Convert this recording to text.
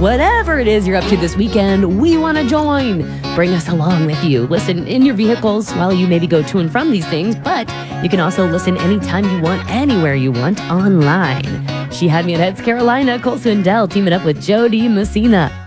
Whatever it is you're up to this weekend, we want to join. Bring us along with you. Listen in your vehicles while you maybe go to and from these things, but you can also listen anytime you want, anywhere you want, online. She Had Me at Heads Carolina, Cole Swindell teaming up with Jody Messina.